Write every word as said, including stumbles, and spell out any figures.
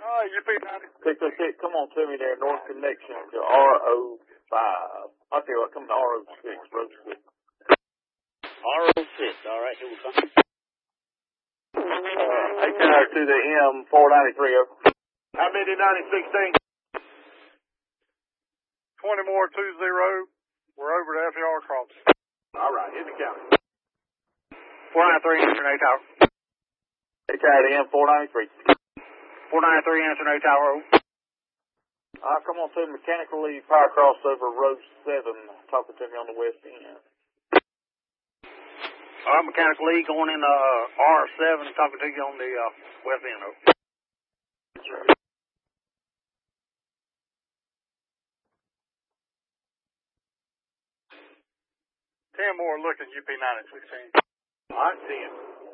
Oh, you be ninety. six oh six, come on to me there, North Connection to R O five. I'll tell you what, come to R O six, road six. R O six, all right, here we come. Uh, eight tower to the M four ninety-three, over. How many ninety sixteen? twenty more two zero. We're over to F E R crossing. All right, hit the county. four ninety-three, answering A tower. eight tower to M four ninety-three. four ninety-three, answering A tower. Uh, come on to mechanical lead, power crossover, road seven, talking to me on the west end. All right, mechanical lead going in uh, R seven, talking to you on the uh, west end. Over. ten more looking U P ninety sixteen. All right, ten.